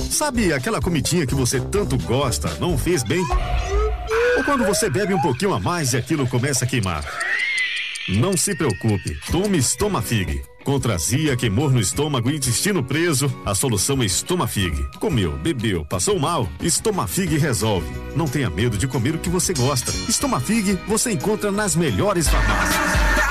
Sabe aquela comidinha que você tanto gosta, não fez bem? Ou quando você bebe um pouquinho a mais e aquilo começa a queimar? Não se preocupe, tome Estomafig. Contra azia, queimor no estômago e intestino preso, a solução é Estomafig. Comeu, bebeu, passou mal? Estomafig resolve. Não tenha medo de comer o que você gosta. Estomafig você encontra nas melhores farmácias.